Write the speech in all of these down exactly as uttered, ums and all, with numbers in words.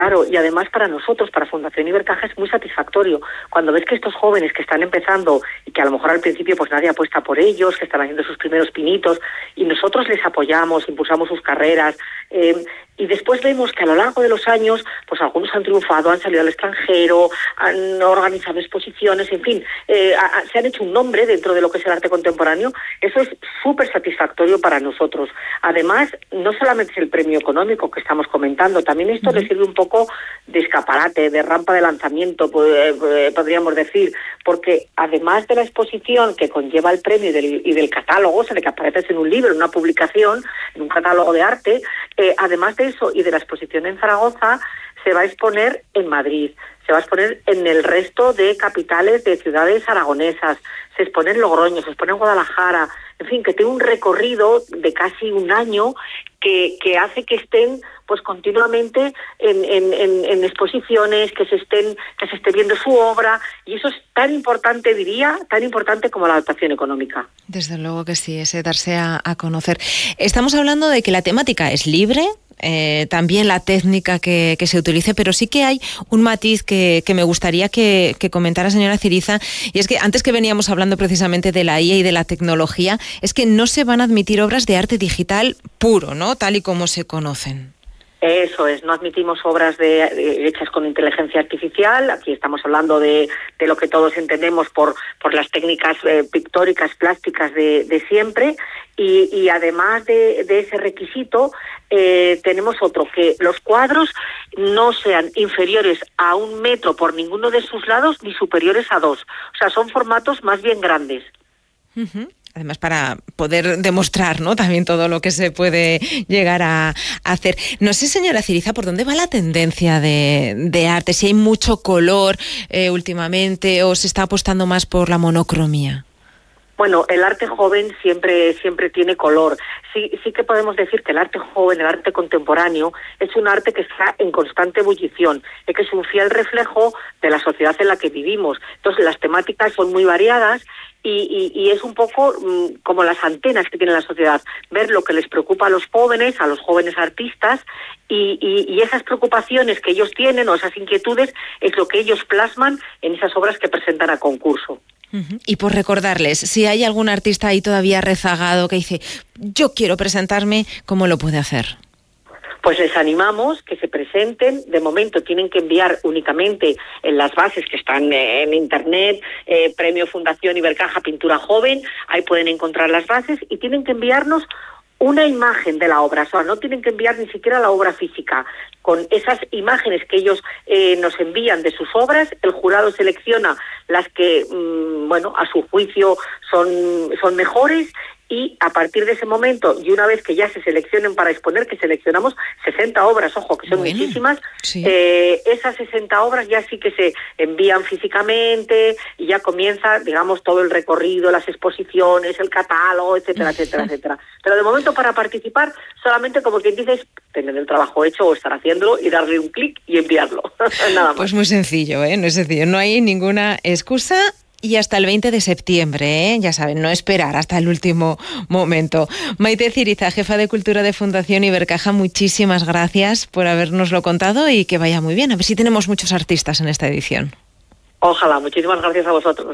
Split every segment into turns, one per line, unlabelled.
Claro, y además para nosotros, para Fundación Ibercaja, es muy satisfactorio. Cuando ves que estos jóvenes que están empezando y que a lo mejor al principio pues nadie apuesta por ellos, que están haciendo sus primeros pinitos, y nosotros les apoyamos, impulsamos sus carreras, eh, y después vemos que a lo largo de los años, pues algunos han triunfado, han salido al extranjero, han organizado exposiciones, en fin, eh, a, se han hecho un nombre dentro de lo que es el arte contemporáneo. Eso es súper satisfactorio para nosotros. Además, no solamente es el premio económico que estamos comentando, también esto uh-huh. le sirve un poco de escaparate, de rampa de lanzamiento, podríamos decir, porque además de la exposición que conlleva el premio y del, y del catálogo, o sea, de que apareces en un libro, en una publicación, en un catálogo de arte, eh, además de eso y de la exposición en Zaragoza, se va a exponer en Madrid, se va a exponer en el resto de capitales de ciudades aragonesas, se expone en Logroño, se expone en Guadalajara, en fin, que tiene un recorrido de casi un año que, que hace que estén pues continuamente en, en, en, en exposiciones, que se estén, que se esté viendo su obra, y eso es tan importante, diría, tan importante como la adaptación económica.
Desde luego que sí, ese darse a, a conocer. Estamos hablando de que la temática es libre, Eh, también la técnica que, que se utilice, pero sí que hay un matiz que, que me gustaría que, que comentara, señora Ciriza, y es que antes que veníamos hablando precisamente de la I A y de la tecnología, es que no se van a admitir obras de arte digital puro, ¿no? Tal y como se conocen.
Eso es, no admitimos obras de, de, hechas con inteligencia artificial. Aquí estamos hablando de, de lo que todos entendemos por, por las técnicas eh, pictóricas, plásticas de, de siempre, y, y además de, de ese requisito eh, tenemos otro, que los cuadros no sean inferiores a un metro por ninguno de sus lados ni superiores a dos. O sea, son formatos más bien grandes.
Uh-huh. Además, para poder demostrar, ¿no?, también todo lo que se puede llegar a hacer. No sé, señora Ciriza, ¿por dónde va la tendencia de, de arte? Si hay mucho color eh, últimamente, o se está apostando más por la monocromía.
Bueno, el arte joven siempre siempre tiene color. Sí, sí que podemos decir que el arte joven, el arte contemporáneo, es un arte que está en constante ebullición, y que es un fiel reflejo de la sociedad en la que vivimos. Entonces, las temáticas son muy variadas, y, y, y es un poco mmm, como las antenas que tiene la sociedad, ver lo que les preocupa a los jóvenes, a los jóvenes artistas, y, y, y esas preocupaciones que ellos tienen, o esas inquietudes, es lo que ellos plasman en esas obras que presentan a concurso.
Uh-huh. Y por recordarles, si hay algún artista ahí todavía rezagado que dice, yo quiero presentarme, ¿cómo lo puede hacer?
Pues les animamos que se presenten. De momento tienen que enviar únicamente en las bases que están en internet, eh, Premio Fundación Ibercaja Pintura Joven, ahí pueden encontrar las bases, y tienen que enviarnos una imagen de la obra. O sea, no tienen que enviar ni siquiera la obra física. Con esas imágenes que ellos eh, nos envían de sus obras, el jurado selecciona las que, mmm, bueno, a su juicio son, son mejores, y a partir de ese momento, y una vez que ya se seleccionen para exponer, que seleccionamos sesenta obras, ojo, que son bueno, muchísimas, sí. eh, esas sesenta obras ya sí que se envían físicamente, y ya comienza, digamos, todo el recorrido, las exposiciones, el catálogo, etcétera, etcétera, etcétera. Pero de momento, para participar, solamente, como quien dice, es tener el trabajo hecho o estar haciéndolo y darle un clic y enviarlo. Nada más.
Pues muy sencillo, ¿eh? No es sencillo, no hay ninguna excusa. Y hasta el veinte de septiembre, ¿eh? Ya saben, no esperar hasta el último momento. Maite Ciriza, jefa de Cultura de Fundación Ibercaja, muchísimas gracias por habernoslo contado, y que vaya muy bien. A ver si tenemos muchos artistas en esta edición.
Ojalá, muchísimas gracias a vosotros.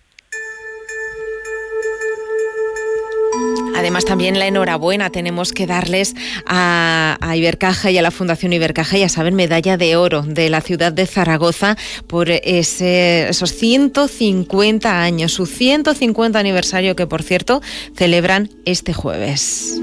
Además, también la enhorabuena tenemos que darles a, a Ibercaja y a la Fundación Ibercaja, ya saben, medalla de oro de la ciudad de Zaragoza por ese, esos ciento cincuenta años, su ciento cincuenta aniversario, que por cierto celebran este jueves.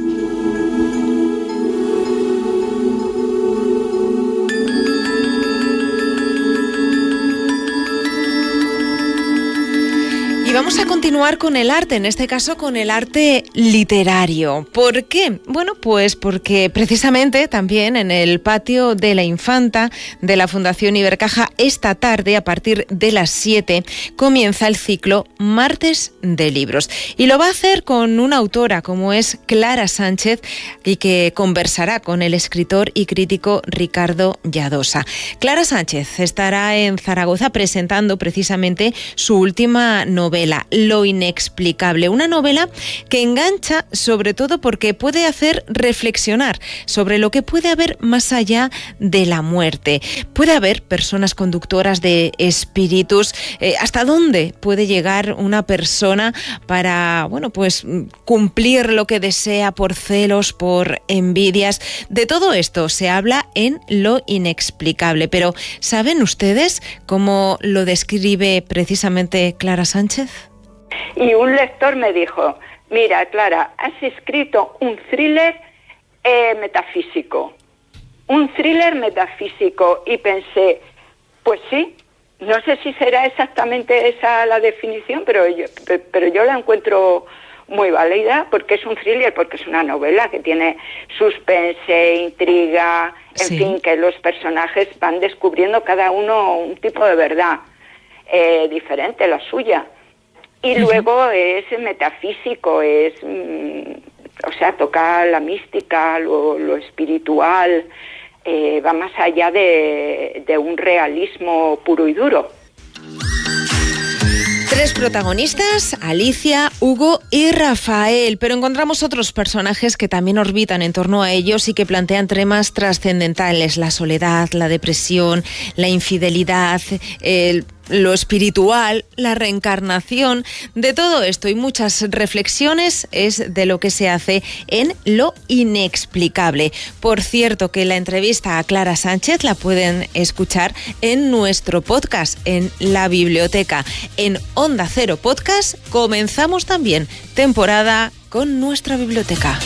Vamos a continuar con el arte, en este caso con el arte literario. ¿Por qué? Bueno, pues porque precisamente también en el patio de la Infanta de la Fundación Ibercaja, esta tarde, a partir de las siete, comienza el ciclo Martes de Libros. Y lo va a hacer con una autora como es Clara Sánchez, y que conversará con el escritor y crítico Ricardo Lladosa. Clara Sánchez estará en Zaragoza presentando precisamente su última novela, novela, Lo inexplicable, una novela que engancha sobre todo porque puede hacer reflexionar sobre lo que puede haber más allá de la muerte. Puede haber personas conductoras de espíritus. Eh, ¿Hasta dónde puede llegar una persona para, bueno, pues cumplir lo que desea por celos, por envidias? De todo esto se habla en Lo inexplicable, pero ¿saben ustedes cómo lo describe precisamente Clara Sánchez?
Y un lector me dijo: mira, Clara, has escrito un thriller eh, metafísico, un thriller metafísico, y pensé, pues sí, no sé si será exactamente esa la definición, pero yo, pero yo la encuentro muy válida, porque es un thriller, porque es una novela que tiene suspense, intriga, en sí. fin, que los personajes van descubriendo cada uno un tipo de verdad eh, diferente, la suya. Y uh-huh. luego es metafísico, es, mm, o sea, toca la mística, lo, lo espiritual, eh, va más allá de, de un realismo puro y duro.
Tres protagonistas, Alicia, Hugo y Rafael, pero encontramos otros personajes que también orbitan en torno a ellos y que plantean temas trascendentales: la soledad, la depresión, la infidelidad, el lo espiritual, la reencarnación. De todo esto y muchas reflexiones es de lo que se hace en Lo inexplicable. Por cierto, que la entrevista a Clara Sánchez la pueden escuchar en nuestro podcast, en la biblioteca. En Onda Cero Podcast comenzamos también temporada con nuestra biblioteca.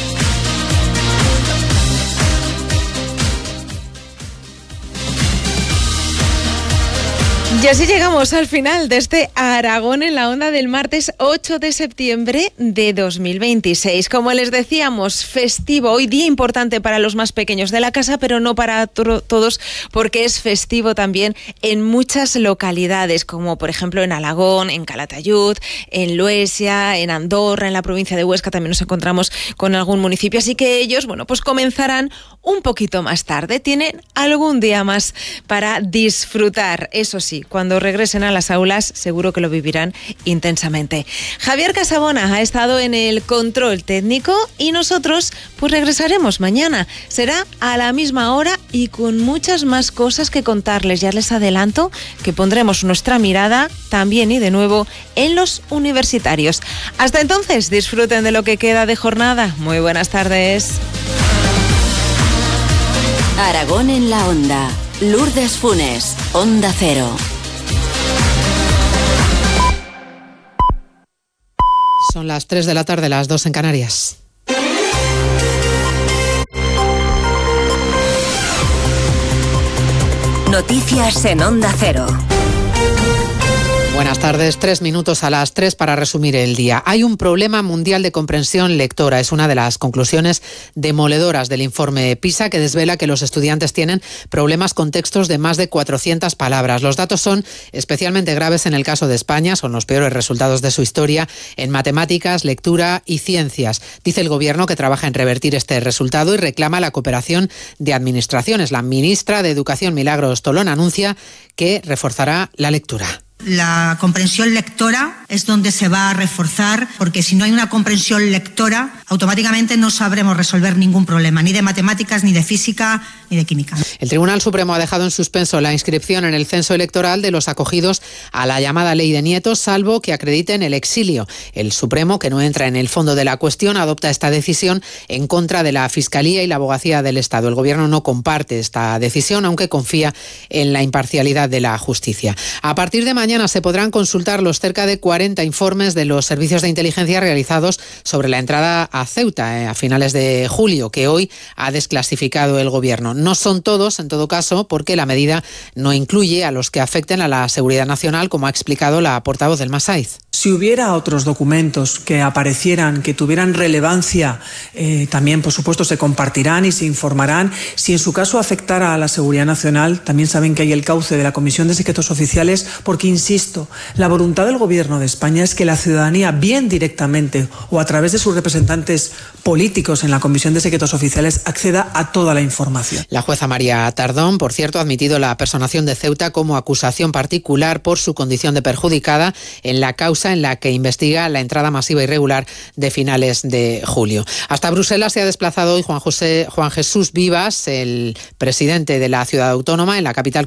Y así llegamos al final de este Aragón en la Onda del martes ocho de septiembre de dos mil veintiséis. Como les decíamos, festivo, hoy día importante para los más pequeños de la casa, pero no para to- todos, porque es festivo también en muchas localidades, como por ejemplo en Alagón, en Calatayud, en Luesia, en Andorra, en la provincia de Huesca también nos encontramos con algún municipio, así que ellos, bueno, pues comenzarán un poquito más tarde, tienen algún día más para disfrutar, eso sí. Cuando regresen a las aulas seguro que lo vivirán intensamente. Javier Casabona ha estado en el control técnico y nosotros pues regresaremos mañana. Será a la misma hora y con muchas más cosas que contarles. Ya les adelanto que pondremos nuestra mirada también y de nuevo en los universitarios. Hasta entonces, disfruten de lo que queda de jornada. Muy buenas tardes.
Aragón en la Onda. Lourdes Funes, Onda Cero.
Son las tres de la tarde, las dos en Canarias.
Noticias en Onda Cero.
Buenas tardes, tres minutos a las tres para resumir el día. Hay un problema mundial de comprensión lectora. Es una de las conclusiones demoledoras del informe PISA, que desvela que los estudiantes tienen problemas con textos de más de cuatrocientas palabras. Los datos son especialmente graves en el caso de España. Son los peores resultados de su historia en matemáticas, lectura y ciencias. Dice el Gobierno que trabaja en revertir este resultado y reclama la cooperación de administraciones. La ministra de Educación, Milagros Tolón, anuncia que reforzará la lectura.
La comprensión lectora es donde se va a reforzar, porque si no hay una comprensión lectora, automáticamente no sabremos resolver ningún problema, ni de matemáticas, ni de física, ni de química.
El Tribunal Supremo ha dejado en suspenso la inscripción en el censo electoral de los acogidos a la llamada ley de nietos, salvo que acrediten el exilio. El Supremo, que no entra en el fondo de la cuestión, adopta esta decisión en contra de la Fiscalía y la Abogacía del Estado. El Gobierno no comparte esta decisión, aunque confía en la imparcialidad de la justicia. A partir de mañana se podrán consultar los cerca de cuarenta informes de los servicios de inteligencia realizados sobre la entrada a Ceuta eh, a finales de julio, que hoy ha desclasificado el Gobierno. No son todos, en todo caso, porque la medida no incluye a los que afecten a la seguridad nacional, como ha explicado la portavoz del Masaiz.
Si hubiera otros documentos que aparecieran, que tuvieran relevancia, eh, también, por supuesto, se compartirán y se informarán. Si en su caso afectara a la seguridad nacional, también saben que hay el cauce de la Comisión de Secretos Oficiales, porque Insisto, la voluntad del Gobierno de España es que la ciudadanía, bien directamente o a través de sus representantes políticos en la Comisión de Secretos Oficiales, acceda a toda la información.
La jueza María Tardón, por cierto, ha admitido la personación de Ceuta como acusación particular por su condición de perjudicada en la causa en la que investiga la entrada masiva irregular de finales de julio. Hasta Bruselas se ha desplazado hoy Juan José, Juan Jesús Vivas, el presidente de la ciudad autónoma. En la capital